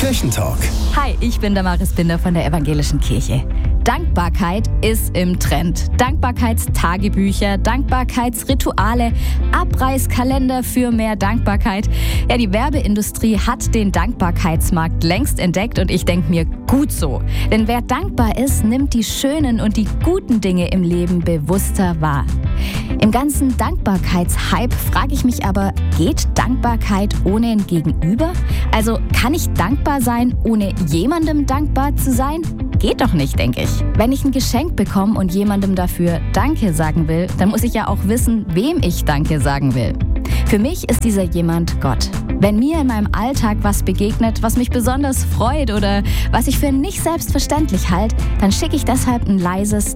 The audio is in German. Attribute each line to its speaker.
Speaker 1: Kirchentalk.
Speaker 2: Hi, ich bin Damaris Binder von der Evangelischen Kirche. Dankbarkeit ist im Trend. Dankbarkeitstagebücher, Dankbarkeitsrituale, Abreißkalender für mehr Dankbarkeit. Ja, die Werbeindustrie hat den Dankbarkeitsmarkt längst entdeckt und ich denke mir, gut so. Denn wer dankbar ist, nimmt die schönen und die guten Dinge im Leben bewusster wahr. Im ganzen Dankbarkeitshype frage ich mich aber, geht Dankbarkeit ohne ein Gegenüber? Also kann ich dankbar sein, ohne jemandem dankbar zu sein? Geht doch nicht, denke ich. Wenn ich ein Geschenk bekomme und jemandem dafür Danke sagen will, dann muss ich ja auch wissen, wem ich Danke sagen will. Für mich ist dieser jemand Gott. Wenn mir in meinem Alltag was begegnet, was mich besonders freut oder was ich für nicht selbstverständlich halte, dann schicke ich deshalb ein leises